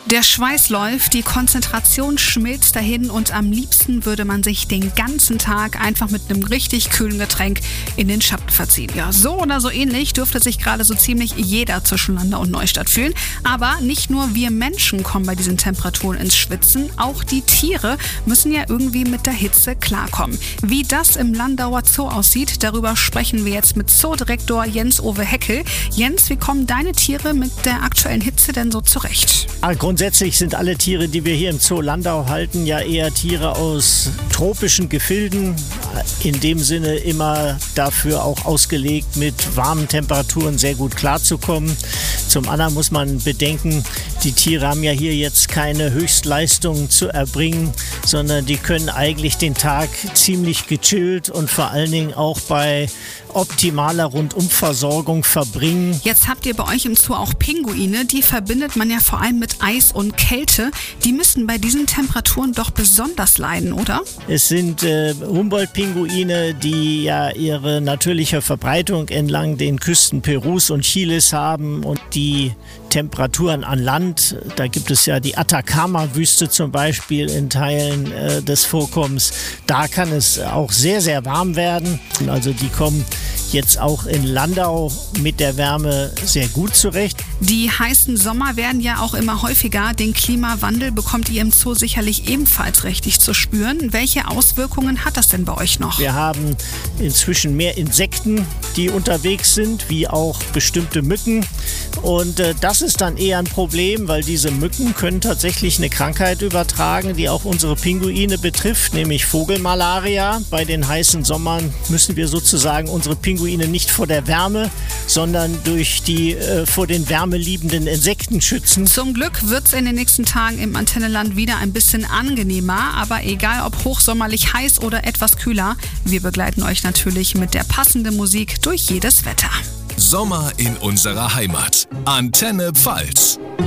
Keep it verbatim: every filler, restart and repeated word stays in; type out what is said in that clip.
Der Schweiß läuft, die Konzentration schmilzt dahin und am liebsten würde man sich den ganzen Tag einfach mit einem richtig kühlen Getränk in den Schatten verziehen. Ja, so oder so ähnlich dürfte sich gerade so ziemlich jeder zwischen Landau und Neustadt fühlen. Aber nicht nur wir Menschen kommen bei diesen Temperaturen ins Schwitzen, auch die Tiere müssen ja irgendwie mit der Hitze klarkommen. Wie das im Landauer Zoo aussieht, darüber sprechen wir jetzt mit Zoodirektor Jens-Ove Heckel. Jens, wie kommen deine Tiere mit der aktuellen Hitze denn so zurecht? Grundsätzlich sind alle Tiere, die wir hier im Zoo Landau halten, ja eher Tiere aus tropischen Gefilden. In dem Sinne immer dafür auch ausgelegt, mit warmen Temperaturen sehr gut klarzukommen. Zum anderen muss man bedenken, die Tiere haben ja hier jetzt keine Höchstleistungen zu erbringen, sondern die können eigentlich den Tag ziemlich gechillt und vor allen Dingen auch bei optimaler Rundumversorgung verbringen. Jetzt habt ihr bei euch im Zoo auch Pinguine, die verbindet man ja vor allem mit Eis und Kälte. Die müssen bei diesen Temperaturen doch besonders leiden, oder? Es sind äh, Humboldt-Pinguine, die ja ihre natürliche Verbreitung entlang den Küsten Perus und Chiles haben und die Temperaturen an Land, da gibt es ja die Atacama-Wüste zum Beispiel in Teilen äh, des Vorkommens, da kann es auch sehr, sehr warm werden. Also die kommen jetzt auch in Landau mit der Wärme sehr gut zurecht. Die heißen Sommer werden ja auch immer häufiger. Den Klimawandel bekommt ihr im Zoo sicherlich ebenfalls richtig zu spüren. Welche Auswirkungen hat das denn bei euch noch? Wir haben inzwischen mehr Insekten, die unterwegs sind, wie auch bestimmte Mücken. Und äh, das ist dann eher ein Problem, weil diese Mücken können tatsächlich eine Krankheit übertragen, die auch unsere Pinguine betrifft, nämlich Vogelmalaria. Bei den heißen Sommern müssen wir sozusagen unsere Pinguine nicht vor der Wärme, sondern durch die äh, vor den wärmeliebenden Insekten schützen. Zum Glück wird es in den nächsten Tagen im Antennenland wieder ein bisschen angenehmer, aber egal ob hochsommerlich heiß oder etwas kühler, wir begleiten euch natürlich mit der passenden Musik durch jedes Wetter. Sommer in unserer Heimat. Antenne Pfalz.